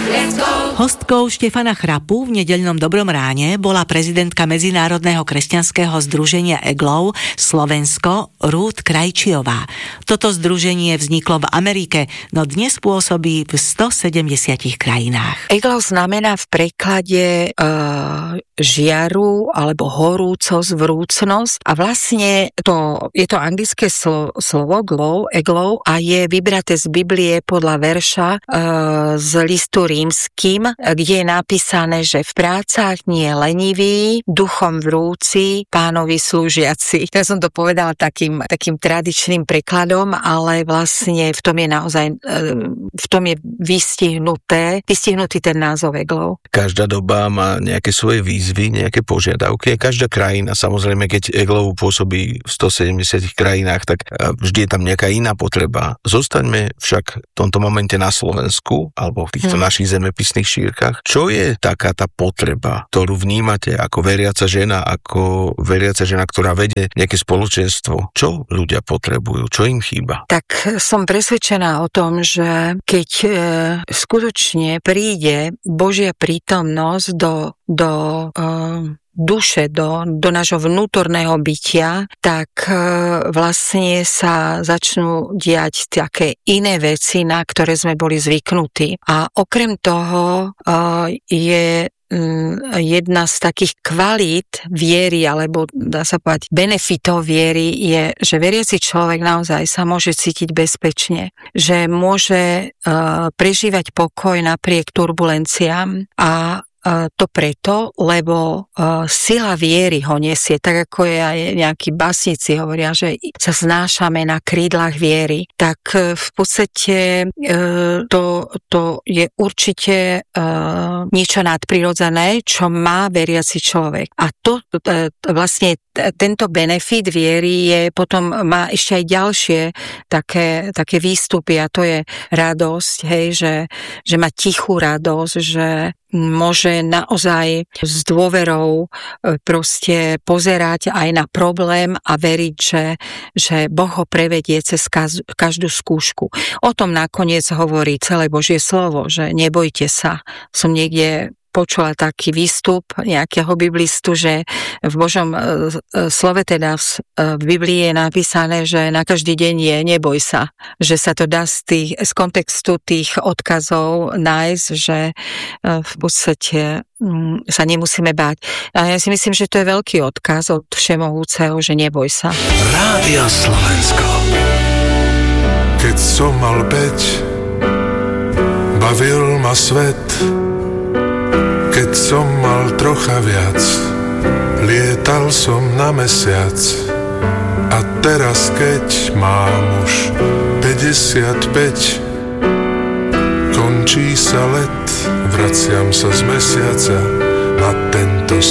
Hostkou Štefana Chrapu v nedeľnom Dobrom ráne bola prezidentka Medzinárodného kresťanského združenia EGLOV Slovensko Ruth Krajčiová. Toto združenie vzniklo v Amerike, no dnes pôsobí v 170 krajinách. EGLOV znamená v preklade žiaru alebo horúcosť, vrúcnosť a vlastne je to anglické slovo glow, EGLOV a je vybraté z Biblie podľa verša z listu rímskym, kde je napísané, že v prácach nie je lenivý, duchom vrúci, pánovi slúžiaci. Ja som to povedala takým tradičným prekladom, ale vlastne v tom je naozaj vystihnutý ten názov EGLOV. Každá doba má nejaké svoje výzvy, nejaké požiadavky. Každá krajina, samozrejme, keď EGLOV pôsobí v 170 krajinách, tak vždy je tam nejaká iná potreba. Zostaňme však v tomto momente na Slovensku alebo v týchto našich zemepisných šírkach. Čo je taká tá potreba, ktorú vnímate ako veriaca žena, ktorá vedie nejaké spoločenstvo? Čo ľudia potrebujú? Čo im chýba? Tak som presvedčená o tom, že keď skutočne príde Božia prítomnosť do duše, do nášho vnútorného bytia, tak vlastne sa začnú diať také iné veci, na ktoré sme boli zvyknutí. A okrem toho je jedna z takých kvalít viery, alebo dá sa povedať benefitov viery, je, že veriaci človek naozaj sa môže cítiť bezpečne, že môže prežívať pokoj napriek turbulenciám a to preto, lebo sila viery ho nesie, tak ako je aj nejakí básnici hovoria, že sa znášame na krídlach viery, tak v podstate to je určite niečo nadprirodzené, čo má veriaci človek. A to vlastne tento benefit viery má ešte aj ďalšie také výstupy, a to je radosť, hej, že má tichú radosť, že môže naozaj s dôverou proste pozerať aj na problém a veriť, že Boh ho prevedie cez každú skúšku. O tom nakoniec hovorí celé Božie slovo, že nebojte sa. Som niekde počula taký výstup nejakého biblistu, že v Božom slove, teda v Biblii je napísané, že na každý deň je neboj sa. Že sa to dá z kontextu tých odkazov nájsť, že v podstate sa nemusíme báť. A ja si myslím, že to je veľký odkaz od Všemohúceho, že neboj sa. Rádio Slovensko. Keď som mal 5, bavil ma svet. Keď som mal trocha viac, lietal som na mesiac. A teraz, keď mám už 55, končí sa let, vraciam sa z mesiaca na tento